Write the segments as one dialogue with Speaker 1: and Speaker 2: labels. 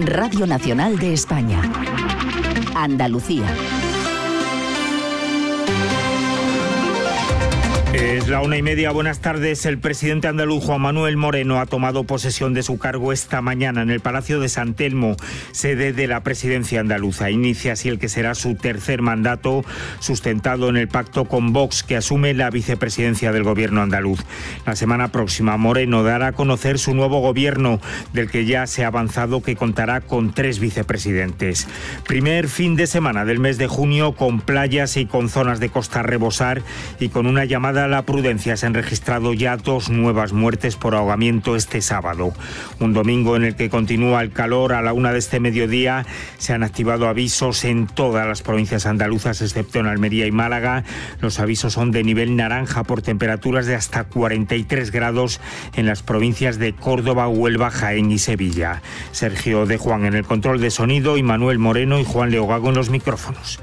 Speaker 1: Radio Nacional de España. Andalucía.
Speaker 2: Es la 1:30. Buenas tardes. El presidente andaluz Juan Manuel Moreno ha tomado posesión de su cargo esta mañana en el Palacio de San Telmo, sede de la presidencia andaluza. Inicia así el que será su tercer mandato, sustentado en el pacto con Vox, que asume la vicepresidencia del gobierno andaluz. La semana próxima, Moreno dará a conocer su nuevo gobierno, del que ya se ha avanzado que contará con 3 vicepresidentes. Primer fin de semana del mes de junio, con playas y con zonas de costa a rebosar, y con una llamada a la prudencia. Se han registrado ya 2 nuevas muertes por ahogamiento este sábado. Un domingo en el que continúa el calor. A la 1 de este mediodía se han activado avisos en todas las provincias andaluzas, excepto en Almería y Málaga. Los avisos son de nivel naranja por temperaturas de hasta 43 grados en las provincias de Córdoba, Huelva, Jaén y Sevilla. Sergio de Juan en el control de sonido y Manuel Moreno y Juan Leogago en los micrófonos.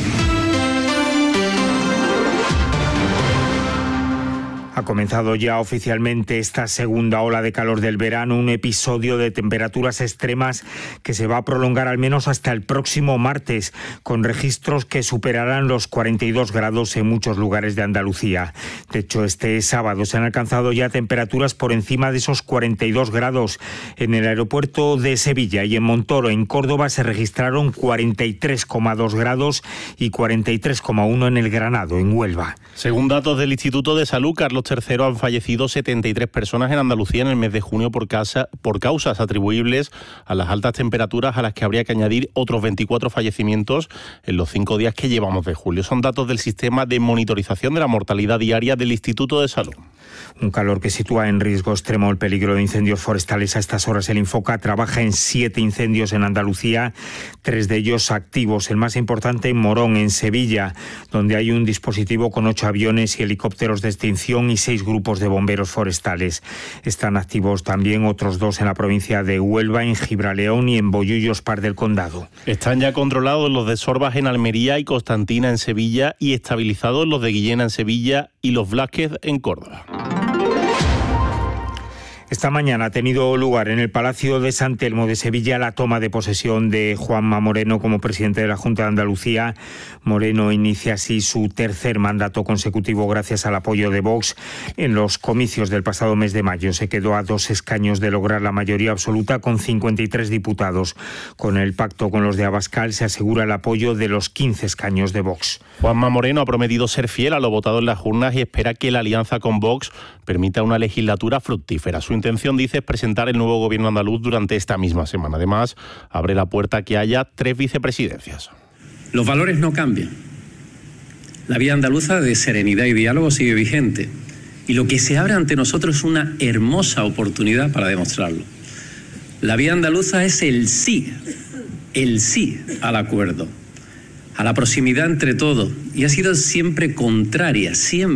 Speaker 2: Ha comenzado ya oficialmente esta segunda ola de calor del verano, un episodio de temperaturas extremas que se va a prolongar al menos hasta el próximo martes, con registros que superarán los 42 grados en muchos lugares de Andalucía. De hecho, este sábado se han alcanzado ya temperaturas por encima de esos 42 grados. En el aeropuerto de Sevilla y en Montoro, en Córdoba, se registraron 43,2 grados y 43,1 en el Granado, en Huelva.
Speaker 3: Según datos del Instituto de Salud, Carlos III, han fallecido 73 personas en Andalucía en el mes de junio por causas atribuibles a las altas temperaturas, a las que habría que añadir otros 24 fallecimientos en los 5 días que llevamos de julio. Son datos del sistema de monitorización de la mortalidad diaria del Instituto de Salud.
Speaker 2: Un calor que sitúa en riesgo extremo el peligro de incendios forestales. A estas horas el Infoca trabaja en 7 incendios en Andalucía, 3 de ellos activos. El más importante en Morón, en Sevilla, donde hay un dispositivo con 8 aviones y helicópteros de extinción y 6 grupos de bomberos forestales. Están activos también otros 2 en la provincia de Huelva, en Gibraleón y en Bollullos, Par del Condado.
Speaker 3: Están ya controlados los de Sorbas en Almería y Constantina en Sevilla, y estabilizados los de Guillena en Sevilla y los Blázquez en Córdoba.
Speaker 2: Esta mañana ha tenido lugar en el Palacio de San Telmo de Sevilla la toma de posesión de Juanma Moreno como presidente de la Junta de Andalucía. Moreno inicia así su tercer mandato consecutivo gracias al apoyo de Vox. En los comicios del pasado mes de mayo se quedó a 2 escaños de lograr la mayoría absoluta con 53 diputados. Con el pacto con los de Abascal se asegura el apoyo de los 15 escaños de Vox.
Speaker 3: Juanma Moreno ha prometido ser fiel a lo votado en las urnas y espera que la alianza con Vox permita una legislatura fructífera. Su intención, dice, es presentar el nuevo gobierno andaluz durante esta misma semana. Además, abre la puerta a que haya 3 vicepresidencias.
Speaker 4: Los valores no cambian. La vía andaluza de serenidad y diálogo sigue vigente. Y lo que se abre ante nosotros es una hermosa oportunidad para demostrarlo. La vía andaluza es el sí al acuerdo, a la proximidad entre todos, y ha sido siempre contraria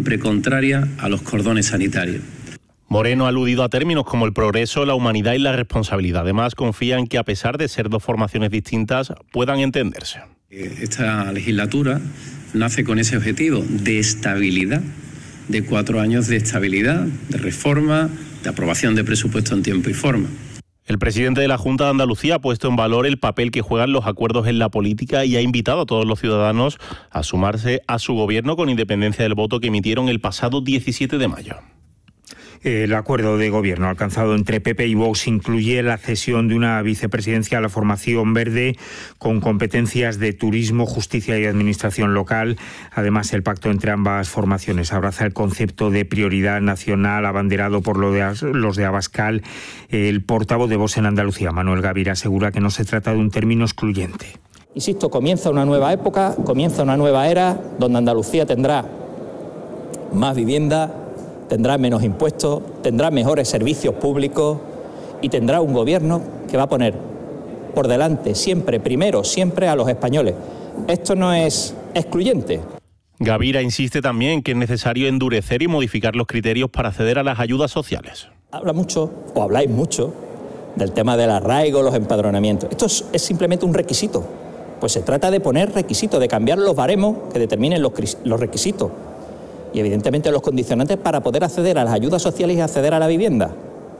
Speaker 4: a los cordones sanitarios.
Speaker 3: Moreno ha aludido a términos como el progreso, la humanidad y la responsabilidad. Además, confía en que, a pesar de ser 2 formaciones distintas, puedan entenderse.
Speaker 4: Esta legislatura nace con ese objetivo de estabilidad, de 4 años de estabilidad, de reforma, de aprobación de presupuesto en tiempo y forma.
Speaker 3: El presidente de la Junta de Andalucía ha puesto en valor el papel que juegan los acuerdos en la política y ha invitado a todos los ciudadanos a sumarse a su gobierno con independencia del voto que emitieron el pasado 17 de mayo.
Speaker 2: El acuerdo de gobierno alcanzado entre PP y Vox incluye la cesión de una vicepresidencia a la formación verde con competencias de turismo, justicia y administración local. Además, el pacto entre ambas formaciones abraza el concepto de prioridad nacional abanderado por los de Abascal. El portavoz de Vox en Andalucía, Manuel Gavira, asegura que no se trata de un término excluyente.
Speaker 5: Insisto, comienza una nueva época, comienza una nueva era donde Andalucía tendrá más vivienda, tendrá menos impuestos, tendrá mejores servicios públicos y tendrá un gobierno que va a poner por delante siempre a los españoles. Esto no es excluyente.
Speaker 3: Gavira insiste también que es necesario endurecer y modificar los criterios para acceder a las ayudas sociales.
Speaker 5: Habláis mucho del tema del arraigo, los empadronamientos. Esto es simplemente un requisito. Pues se trata de poner requisitos, de cambiar los baremos que determinen los requisitos. Y evidentemente los condicionantes para poder acceder a las ayudas sociales y acceder a la vivienda.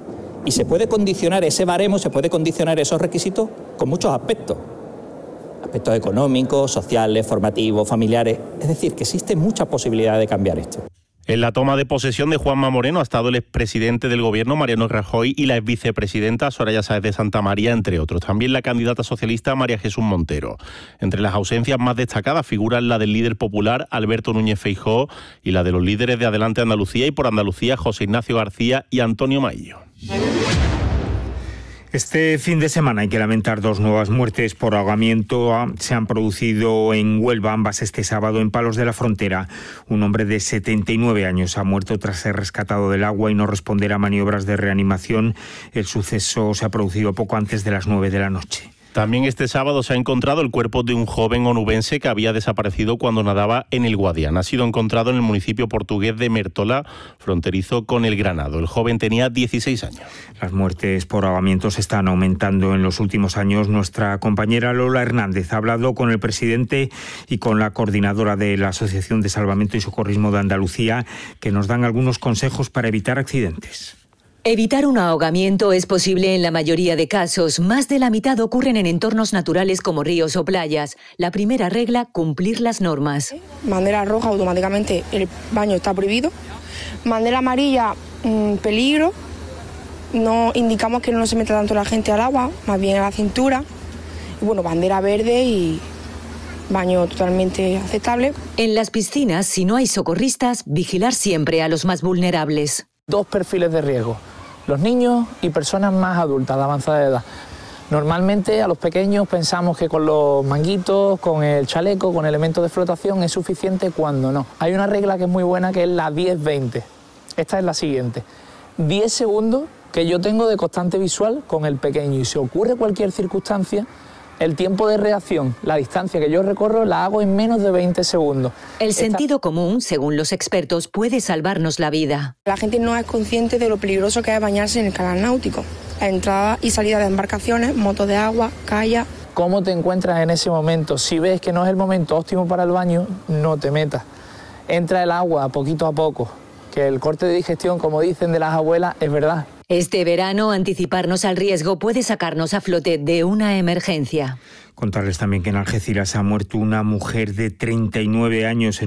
Speaker 5: Y se puede condicionar ese baremo, se puede condicionar esos requisitos con muchos aspectos. Aspectos económicos, sociales, formativos, familiares. Es decir, que existe mucha posibilidad de cambiar esto.
Speaker 3: En la toma de posesión de Juanma Moreno ha estado el expresidente del Gobierno, Mariano Rajoy, y la exvicepresidenta, Soraya Sáez de Santamaría, entre otros. También la candidata socialista, María Jesús Montero. Entre las ausencias más destacadas figuran la del líder popular, Alberto Núñez Feijóo, y la de los líderes de Adelante Andalucía y Por Andalucía, José Ignacio García y Antonio Maillo.
Speaker 2: Este fin de semana hay que lamentar 2 nuevas muertes por ahogamiento. Se han producido en Huelva, ambas este sábado en Palos de la Frontera. Un hombre de 79 años ha muerto tras ser rescatado del agua y no responder a maniobras de reanimación. El suceso se ha producido poco antes de las 9 de la noche.
Speaker 3: También este sábado se ha encontrado el cuerpo de un joven onubense que había desaparecido cuando nadaba en el Guadiana. Ha sido encontrado en el municipio portugués de Mértola, fronterizo con el Granado. El joven tenía 16 años. Las
Speaker 2: muertes por ahogamiento se están aumentando en los últimos años. Nuestra compañera Lola Hernández ha hablado con el presidente y con la coordinadora de la Asociación de Salvamento y Socorrismo de Andalucía, que nos dan algunos consejos para evitar accidentes.
Speaker 6: Evitar un ahogamiento es posible en la mayoría de casos. Más de la mitad ocurren en entornos naturales como ríos o playas. La primera regla, cumplir las normas.
Speaker 7: Bandera roja, automáticamente el baño está prohibido. Bandera amarilla, peligro. No indicamos que no se meta tanto la gente al agua, más bien a la cintura. Y bueno, bandera verde y baño totalmente aceptable.
Speaker 6: En las piscinas, si no hay socorristas, vigilar siempre a los más vulnerables.
Speaker 8: 2 perfiles de riesgo: los niños y personas más adultas de avanzada edad. Normalmente a los pequeños pensamos que con los manguitos, con el chaleco, con elementos de flotación es suficiente, cuando no. Hay una regla que es muy buena, que es la 10-20. Esta es la siguiente: 10 segundos que yo tengo de constante visual con el pequeño, y si ocurre cualquier circunstancia, el tiempo de reacción, la distancia que yo recorro, la hago en menos de 20 segundos.
Speaker 6: El sentido común, según los expertos, puede salvarnos la vida.
Speaker 7: La gente no es consciente de lo peligroso que es bañarse en el canal náutico. La entrada y salida de embarcaciones, motos de agua, kayak.
Speaker 8: ¿Cómo te encuentras en ese momento? Si ves que no es el momento óptimo para el baño, no te metas. Entra el agua poquito a poco, que el corte de digestión, como dicen de las abuelas, es verdad.
Speaker 6: Este verano, anticiparnos al riesgo puede sacarnos a flote de una emergencia.
Speaker 2: Contarles también que en Algeciras ha muerto una mujer de 39 años